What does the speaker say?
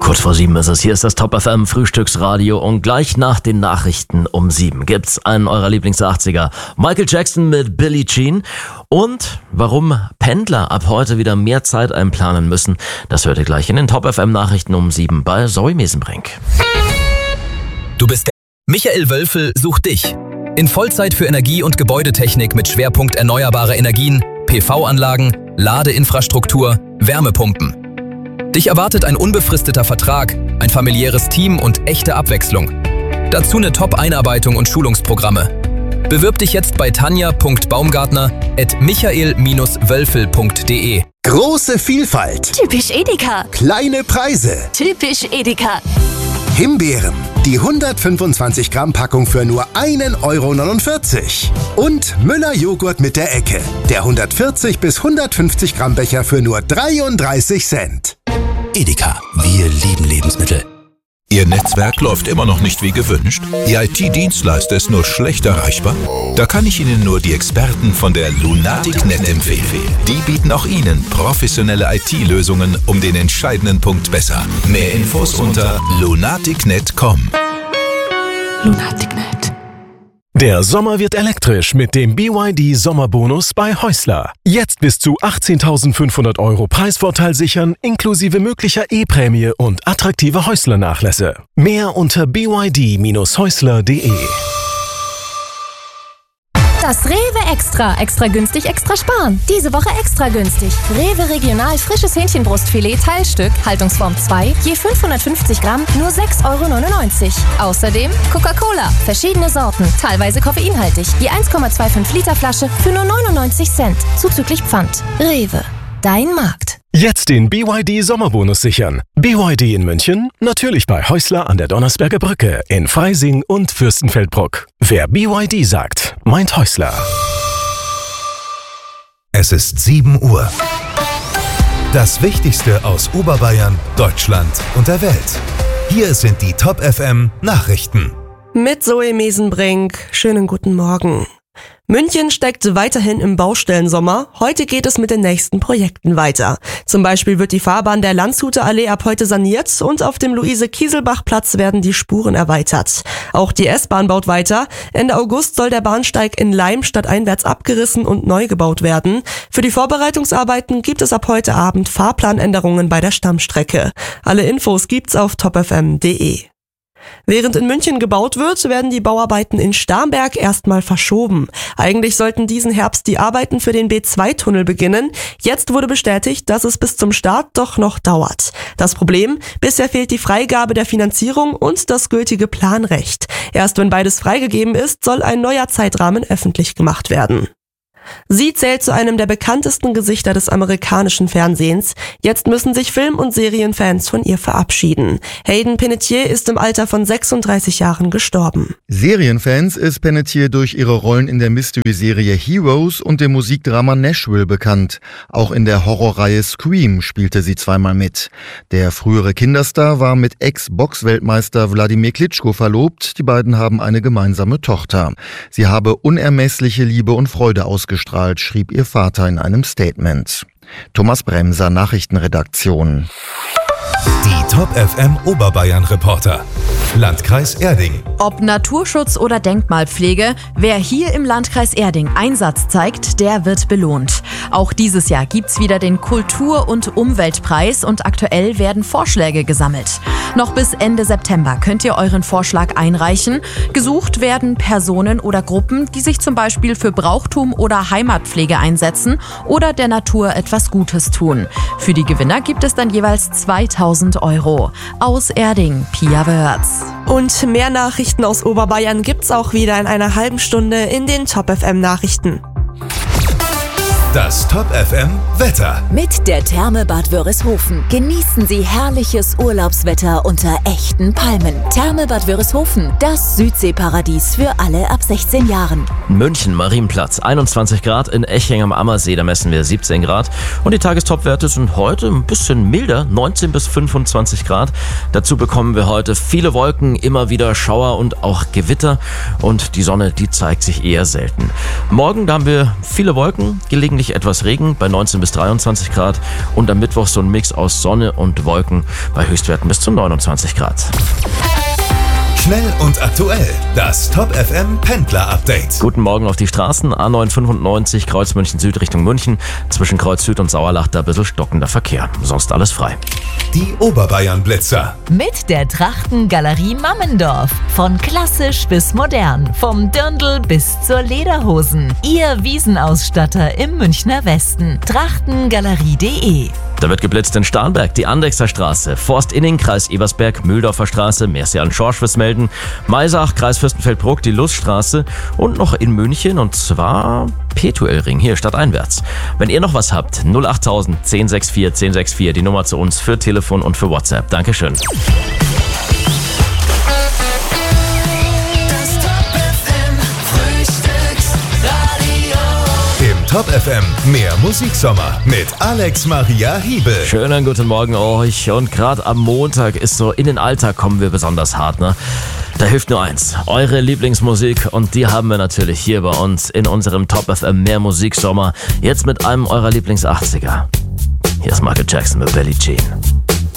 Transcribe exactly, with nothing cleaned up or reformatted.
Kurz vor sieben ist es. Hier ist das Top F M Frühstücksradio und gleich nach den Nachrichten um sieben gibt's einen eurer Lieblings-achtziger. Michael Jackson mit Billie Jean. Und warum Pendler ab heute wieder mehr Zeit einplanen müssen, das hört ihr gleich in den Top F M Nachrichten um sieben bei Zoe Mesenbrink. Du bist der Michael Wölfel sucht dich. In Vollzeit für Energie- und Gebäudetechnik mit Schwerpunkt erneuerbare Energien, P V-Anlagen, Ladeinfrastruktur, Wärmepumpen. Dich erwartet ein unbefristeter Vertrag, ein familiäres Team und echte Abwechslung. Dazu eine Top-Einarbeitung und Schulungsprogramme. Bewirb dich jetzt bei tanja punkt baumgartner at michael wölfel punkt de. Große Vielfalt. Typisch Edeka. Kleine Preise. Typisch Edeka. Himbeeren. Die hundertfünfundzwanzig Gramm Packung für nur ein Euro neunundvierzig. Und Müller Joghurt mit der Ecke. Der hundertvierzig bis hundertfünfzig Gramm Becher für nur dreiunddreißig Cent. Edeka, wir lieben Lebensmittel. Ihr Netzwerk läuft immer noch nicht wie gewünscht? Ihr I T-Dienstleister ist nur schlecht erreichbar? Da kann ich Ihnen nur die Experten von der Lunatic.net empfehlen. Die bieten auch Ihnen professionelle I T-Lösungen um den entscheidenden Punkt besser. Mehr Infos unter lunatic punkt net punkt com. Lunatic.net. Der Sommer wird elektrisch mit dem B Y D Sommerbonus bei Häusler. Jetzt bis zu achtzehntausendfünfhundert Euro Preisvorteil sichern, inklusive möglicher E-Prämie und attraktive Häusler-Nachlässe. Mehr unter b y d dash häusler punkt de. Das Rewe Extra. Extra günstig, extra sparen. Diese Woche extra günstig. Rewe Regional frisches Hähnchenbrustfilet Teilstück, Haltungsform zwei, je fünfhundertfünfzig Gramm, nur sechs Euro neunundneunzig. Außerdem Coca-Cola, verschiedene Sorten, teilweise koffeinhaltig, je eins Komma fünfundzwanzig Liter Flasche für nur neunundneunzig Cent, zuzüglich Pfand. Rewe, dein Markt. Jetzt den B Y D Sommerbonus sichern. B Y D in München, natürlich bei Häusler an der Donnersberger Brücke, in Freising und Fürstenfeldbruck. Wer B Y D sagt, meint Häusler. Es ist sieben Uhr. Das Wichtigste aus Oberbayern, Deutschland und der Welt. Hier sind die Top F M Nachrichten. Mit Zoe Mesenbrink. Schönen guten Morgen. München steckt weiterhin im Baustellensommer. Heute geht es mit den nächsten Projekten weiter. Zum Beispiel wird die Fahrbahn der Landshuter Allee ab heute saniert und auf dem Luise-Kieselbach-Platz werden die Spuren erweitert. Auch die S-Bahn baut weiter. Ende August soll der Bahnsteig in Leim stadteinwärts abgerissen und neu gebaut werden. Für die Vorbereitungsarbeiten gibt es ab heute Abend Fahrplanänderungen bei der Stammstrecke. Alle Infos gibt's auf top f m punkt de. Während in München gebaut wird, werden die Bauarbeiten in Starnberg erstmal verschoben. Eigentlich sollten diesen Herbst die Arbeiten für den B zwei Tunnel beginnen. Jetzt wurde bestätigt, dass es bis zum Start doch noch dauert. Das Problem? Bisher fehlt die Freigabe der Finanzierung und das gültige Planrecht. Erst wenn beides freigegeben ist, soll ein neuer Zeitrahmen öffentlich gemacht werden. Sie zählt zu einem der bekanntesten Gesichter des amerikanischen Fernsehens. Jetzt müssen sich Film- und Serienfans von ihr verabschieden. Hayden Panettiere ist im Alter von sechsunddreißig Jahren gestorben. Serienfans ist Panettiere durch ihre Rollen in der Mystery-Serie Heroes und dem Musikdrama Nashville bekannt. Auch in der Horrorreihe Scream spielte sie zweimal mit. Der frühere Kinderstar war mit Ex-Box-Weltmeister Wladimir Klitschko verlobt. Die beiden haben eine gemeinsame Tochter. Sie habe unermessliche Liebe und Freude ausgestrahlt, schrieb ihr Vater in einem Statement. Thomas Bremser, Nachrichtenredaktion. Die Top F M Oberbayern Reporter. Landkreis Erding. Ob Naturschutz oder Denkmalpflege, wer hier im Landkreis Erding Einsatz zeigt, der wird belohnt. Auch dieses Jahr gibt's wieder den Kultur- und Umweltpreis und aktuell werden Vorschläge gesammelt. Noch bis Ende September könnt ihr euren Vorschlag einreichen. Gesucht werden Personen oder Gruppen, die sich zum Beispiel für Brauchtum oder Heimatpflege einsetzen oder der Natur etwas Gutes tun. Für die Gewinner gibt es dann jeweils zweitausend Euro. Aus Erding, Pia Wörz. Und mehr Nachrichten aus Oberbayern gibt's auch wieder in einer halben Stunde in den Top F M Nachrichten. Das Top F M Wetter. Mit der Therme Bad Wörishofen genießen Sie herrliches Urlaubswetter unter echten Palmen. Therme Bad Wörishofen, das Südseeparadies für alle ab sechzehn Jahren. München, Marienplatz, einundzwanzig Grad. In Eching am Ammersee, da messen wir siebzehn Grad. Und die Tagestopwerte sind heute ein bisschen milder, neunzehn bis fünfundzwanzig Grad. Dazu bekommen wir heute viele Wolken, immer wieder Schauer und auch Gewitter. Und die Sonne, die zeigt sich eher selten. Morgen, da haben wir viele Wolken, gelegentlich gelegentlich etwas Regen bei neunzehn bis dreiundzwanzig Grad und am Mittwoch so ein Mix aus Sonne und Wolken bei Höchstwerten bis zu neunundzwanzig Grad. Schnell und aktuell, das Top F M Pendler-Update. Guten Morgen auf die Straßen. A neun fünfundneunzig, Kreuz München Süd Richtung München. Zwischen Kreuz Süd und Sauerlach da ein bisschen stockender Verkehr. Sonst alles frei. Die Oberbayern-Blitzer. Mit der Trachtengalerie Mammendorf. Von klassisch bis modern. Vom Dirndl bis zur Lederhosen. Ihr Wiesenausstatter im Münchner Westen. Trachtengalerie punkt de. Da wird geblitzt in Starnberg, die Andechser Straße, Forst-Inning, Kreis Ebersberg, Mühldorfer Straße, Mercian-Schorsch-Wissmelden, Maisach, Kreis Fürstenfeldbruck, die Luststraße und noch in München und zwar Petuelring, hier stadteinwärts. Wenn ihr noch was habt, null achttausend, zehn sechs vier, zehn sechs vier, die Nummer zu uns für Telefon und für WhatsApp. Dankeschön. Top F M, mehr Musiksommer mit Alex Maria Hiebel. Schönen guten Morgen euch. Und gerade am Montag ist so, in den Alltag kommen wir besonders hart, ne? Da hilft nur eins, eure Lieblingsmusik und die haben wir natürlich hier bei uns in unserem Top F M mehr Musiksommer. Jetzt mit einem eurer Lieblings-achtziger. Hier ist Michael Jackson mit Billie Jean.